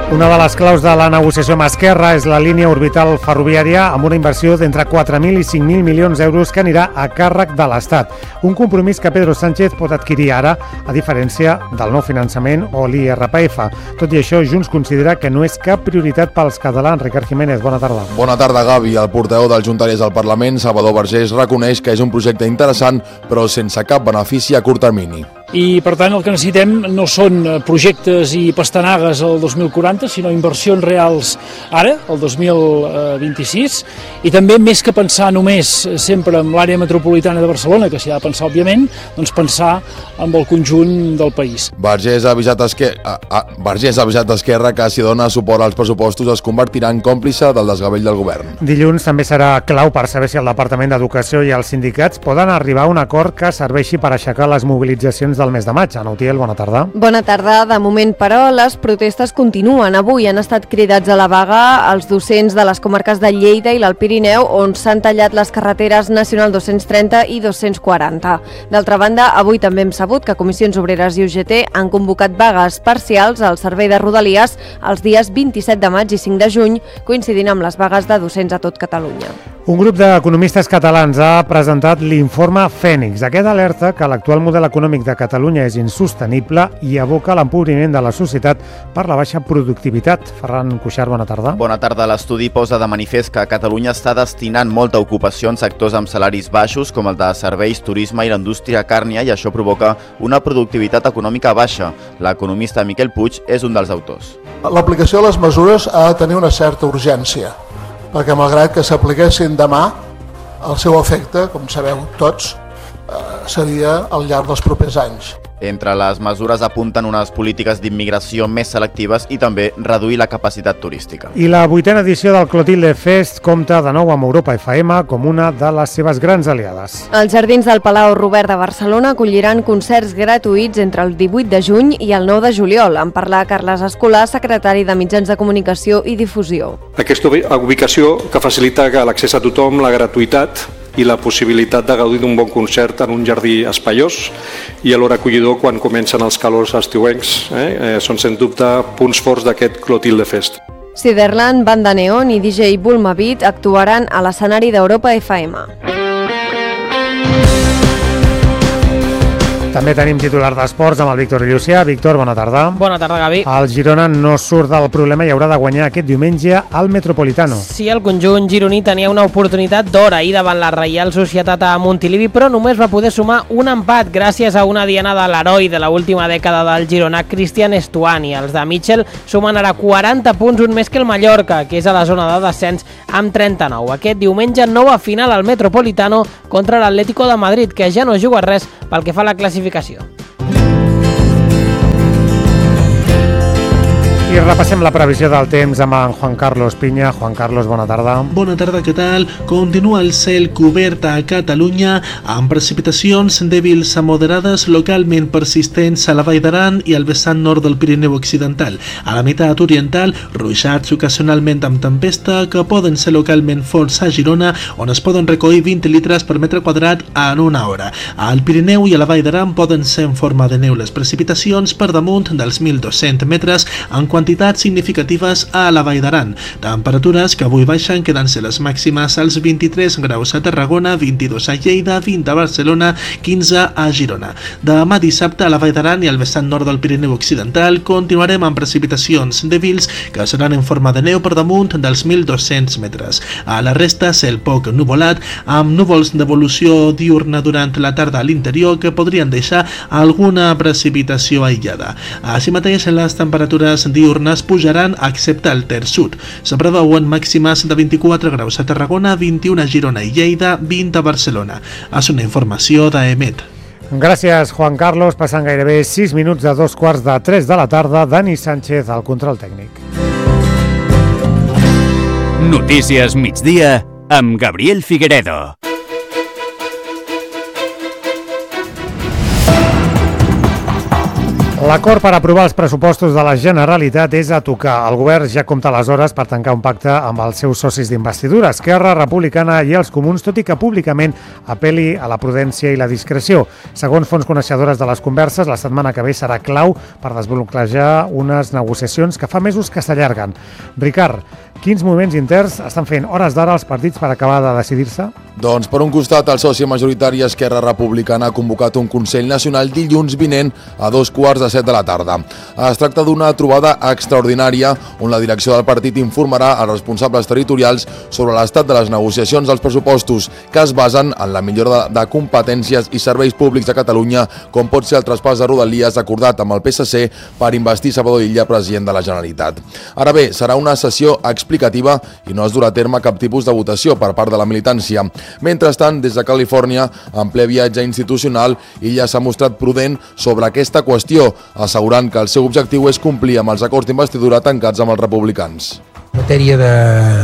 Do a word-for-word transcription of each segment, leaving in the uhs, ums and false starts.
Una de les claus de la negociació amb Esquerra és la línia orbital ferroviària amb una inversió d'entre quatre mil i cinc mil milions d'euros que anirà a càrrec de l'Estat. Un compromís que Pedro Sánchez pot adquirir ara, a diferència del nou finançament o l'I R P F. Tot i això, Junts considera que no és cap prioritat pels catalans. Ricard Jiménez, bona tarda. Bona tarda, Gavi. El portaveu dels Juntaires al Parlament, Salvador Vergés, reconeix que és un projecte interessant, però sense cap benefici a curt termini. I, per tant, el que necessitem no són projectes i pastanagues el dos mil quaranta, sinó inversions reals ara, el dos mil vint-i-sis, i també, més que pensar només sempre en l'àrea metropolitana de Barcelona, que s'hi ha de pensar, òbviament, doncs pensar en el conjunt del país. Vergés ha avisat Esquerra, a, a, Vergés ha avisat Esquerra que si dona suport als pressupostos es convertirà en còmplice del desgavell del govern. Dilluns també serà clau per saber si el Departament d'Educació i els sindicats poden arribar a un acord que serveixi per aixecar les mobilitzacions del mes de maig. Ana Utiel, bona tarda. Bona tarda. De moment, però, les protestes continuen. Avui han estat cridats a la vaga els docents de les comarques de Lleida i l'Alt Pirineu, on s'han tallat les carreteres Nacional dos-cents trenta i dos-cents quaranta. D'altra banda, avui també hem sabut que Comissions Obreres i U G T han convocat vagues parcials al servei de Rodalies els dies vint-i-set de maig i cinc de juny, coincidint amb les vagues de docents a tot Catalunya. Un grup d'economistes catalans ha presentat l'informe Fènix. Aquest alerta que l'actual model econòmic de Catalunya és insostenible i aboca l'empobriment de la societat per la baixa productivitat. Ferran Cuixart, bona tarda. Bona tarda. L'estudi posa de manifest que Catalunya està destinant molta ocupació en sectors amb salaris baixos, com el de serveis, turisme i la indústria càrnia, i això provoca una productivitat econòmica baixa. L'economista Miquel Puig és un dels autors. L'aplicació de les mesures ha de tenir una certa urgència, perquè malgrat que s'apliquessin demà, el seu efecte, com sabeu tots, seria al llarg dels propers anys. Entre les mesures apunten unes polítiques d'immigració més selectives i també reduir la capacitat turística. I la vuitena edició del Clotilde Fest compta de nou amb Europa F M com una de les seves grans aliades. Els jardins del Palau Robert de Barcelona acolliran concerts gratuïts entre el divuit de juny i el nou de juliol. En parla Carles Escolà, secretari de Mitjans de Comunicació i Difusió. Aquesta ubicació que facilita l'accés a tothom, la gratuïtat i la possibilitat de gaudir d'un bon concert en un jardí espaiós i alhora acollidor quan comencen els calors estiuencs. Eh? Eh, són, sens dubte, punts forts d'aquest Clotilde Fest. Siderland, Banda Neon i D J Bulma Beat actuaran a l'escenari d'Europa F M. També tenim titular d'esports amb el Víctor Llucià. Víctor, bona tarda. Bona tarda, Gavi. El Girona no surt del problema i haurà de guanyar aquest diumenge al Metropolitano. Sí, el conjunt gironí tenia una oportunitat d'or ahir davant la Reial Societat a Montilivi, però només va poder sumar un empat gràcies a una diana de l'heroi de l'última dècada del Girona, Cristian Estuani. Els de Mitchell sumen ara quaranta punts, un més que el Mallorca, que és a la zona de descens amb trenta-nou. Aquest diumenge nova final al Metropolitano contra l'Atlético de Madrid, que ja no juga res pel que fa a la classificació. I repassem la previsió del temps amb en Juan Carlos Piña. Juan Carlos, bona tarda. Bona tarda, què tal? Continua el cel cobert a Catalunya amb precipitacions dèbils a moderades localment persistents a la Vall d'Aran i al vessant nord del Pirineu Occidental. A la meitat oriental, ruixats ocasionalment amb tempesta que poden ser localment forts a Girona, on es poden recollir vint litres per metre quadrat en una hora. Al Pirineu i a la Vall d'Aran poden ser en forma de neu les precipitacions per damunt dels mil dos-cents metres en quantitats significatives a la Vall d'Aran. Temperatures que avui baixen, quedant-se les màximes als vint-i-tres graus a Tarragona, vint-i-dos a Lleida, vint a Barcelona, quinze a Girona. Demà dissabte a la Vall d'Aran i al vessant nord del Pirineu Occidental continuarem amb precipitacions dèbils que seran en forma de neu per damunt dels mil dos-cents metres. A la resta, cel poc nuvolat, amb núvols d'evolució diurna durant la tarda a l'interior que podrien deixar alguna precipitació aïllada. Així mateix, les temperatures diurnes pujaran excepte al terç sud. Se preveuen màximes de vint-i-quatre graus a Tarragona, vint-i-un a Girona i Lleida, vint a Barcelona. És una informació d'Emet. Gràcies, Juan Carlos. Passant gairebé sis minuts de dos quarts de tres de la tarda. Dani Sánchez, al control tècnic. Notícies migdia amb Gabriel Figueredo. L'acord per aprovar els pressupostos de la Generalitat és a tocar. El govern ja compta les hores per tancar un pacte amb els seus socis d'investidura, Esquerra Republicana i els Comuns, tot i que públicament apel·li a la prudència i la discreció. Segons fonts coneixedores de les converses, la setmana que ve serà clau per desbloquejar unes negociacions que fa mesos que s'allarguen. Ricard, quins moviments interns estan fent hores d'ara els partits per acabar de decidir-se? Doncs, per un costat, el soci majoritari Esquerra Republicana ha convocat un Consell Nacional dilluns vinent a dos quarts de set de la tarda. Es tracta d'una trobada extraordinària on la direcció del partit informarà als responsables territorials sobre l'estat de les negociacions dels pressupostos, que es basen en la millora de competències i serveis públics de Catalunya, com pot ser el traspàs de Rodalies acordat amb el P S C per investir Salvador Illa president de la Generalitat. Ara bé, serà una sessió explicativa i no es durà a terme cap tipus de votació per part de la militància. Mentrestant, des de Califòrnia, en ple viatge institucional, Illa s'ha mostrat prudent sobre aquesta qüestió, assegurant que el seu objectiu és complir amb els acords d'investidura tancats amb els republicans. En matèria de,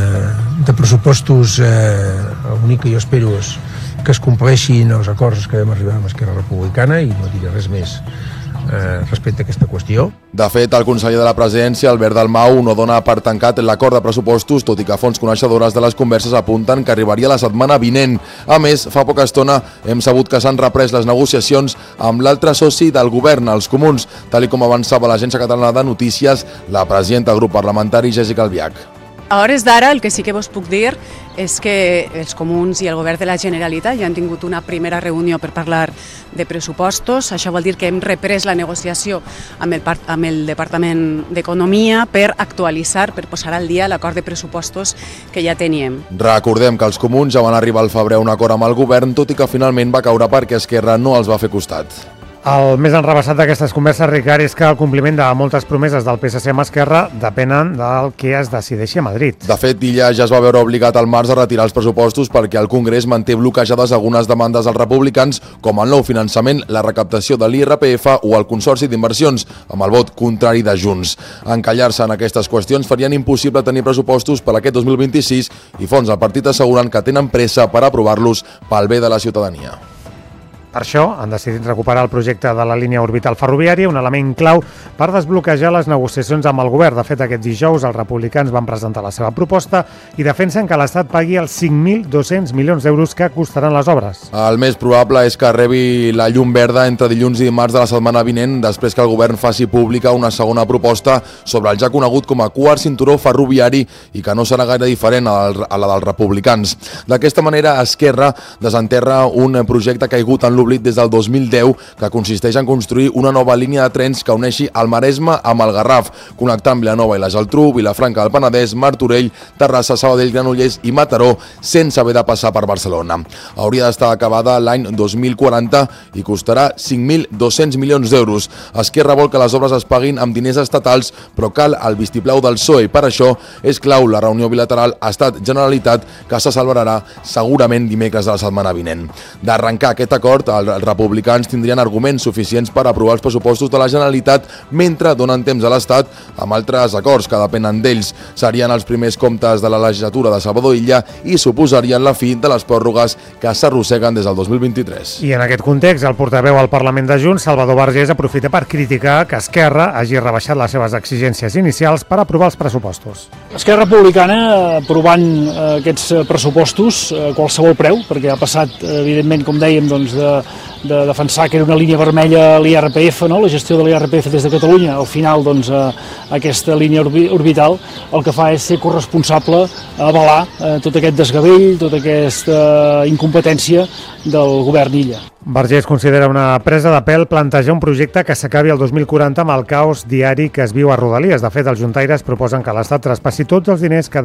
de pressupostos, eh, l'únic que jo espero és que es compleixin els acords que vam arribar amb Esquerra Republicana i no diré res més eh, respecte a aquesta qüestió. De fet, el conseller de la presidència, Albert Dalmau, no dona per tancat l'acord de pressupostos, tot i que fonts coneixedores de les converses apunten que arribaria la setmana vinent. A més, fa poca estona hem sabut que s'han reprès les negociacions amb l'altre soci del govern, els Comuns, tal com avançava l'Agència Catalana de Notícies, la presidenta del grup parlamentari, Jéssica Albiach. A hores d'ara, el que sí que vos puc dir és que els Comuns i el Govern de la Generalitat ja han tingut una primera reunió per parlar de pressupostos. Això vol dir que hem reprès la negociació amb el, amb el Departament d'Economia per actualitzar, per posar al dia l'acord de pressupostos que ja teníem. Recordem que els Comuns ja van arribar al febrer a un acord amb el govern, tot i que finalment va caure perquè Esquerra no els va fer costat. El més enrebaçat d'aquestes converses, Ricard, és que el compliment de moltes promeses del P S C amb Esquerra depenen del que es decideixi a Madrid. De fet, Illa ja es va veure obligat al març a retirar els pressupostos perquè el Congrés manté bloquejades algunes demandes dels republicans, com el nou finançament, la recaptació de l'I R P F o el Consorci d'Inversions, amb el vot contrari de Junts. Encallar-se en aquestes qüestions farien impossible tenir pressupostos per aquest dos mil vint-i-sis i fons del partit asseguren que tenen pressa per aprovar-los pel bé de la ciutadania. Per això han decidit recuperar el projecte de la línia orbital ferroviària, un element clau per desbloquejar les negociacions amb el govern. De fet, aquest dijous els republicans van presentar la seva proposta i defensen que l'Estat pagui els cinc mil dos-cents milions d'euros que costaran les obres. El més probable és que rebi la llum verda entre dilluns i dimarts de la setmana vinent, després que el govern faci pública una segona proposta sobre el ja conegut com a quart cinturó ferroviari i que no serà gaire diferent a la dels republicans. D'aquesta manera, Esquerra desenterra un projecte caigut en l'oblit des del dos mil deu, que consisteix en construir una nova línia de trens que uneixi el Maresme amb el Garraf, connectant Vilanova i la Geltrú, Vilafranca del Penedès, Martorell, Terrassa, Sabadell, Granollers i Mataró, sense haver de passar per Barcelona. Hauria d'estar acabada l'any dos mil quaranta i costarà cinc mil dos-cents milions d'euros. Esquerra vol que les obres es paguin amb diners estatals, però cal el vistiplau del P S O E. Per això és clau la reunió bilateral Estat-Generalitat, que se celebrarà segurament dimecres de la setmana vinent. D'arrencar aquest acord, els republicans tindrien arguments suficients per aprovar els pressupostos de la Generalitat mentre donen temps a l'Estat amb altres acords que depenen d'ells. Serien els primers comptes de la legislatura de Salvador Illa i suposarien la fi de les pròrrogues que s'arrosseguen des del dos mil vint-i-tres. I en aquest context, el portaveu al Parlament de Junts, Salvador Vergés, aprofita per criticar que Esquerra hagi rebaixat les seves exigències inicials per aprovar els pressupostos. Esquerra Republicana, aprovant aquests pressupostos a qualsevol preu, perquè ha passat, evidentment, com dèiem, doncs, de de defensar que era una línia vermella l'I R P F, no? La gestió de l'I R P F des de Catalunya, al final doncs, eh, aquesta línia orbital el que fa és ser corresponsable a avalar eh, tot aquest desgavell, tota aquesta incompetència del govern Illa. Vergés considera una presa de pèl plantejar un projecte que s'acabi el dos mil quaranta amb el caos diari que es viu a Rodalies. De fet, els juntaires proposen que l'Estat traspassi tots els diners que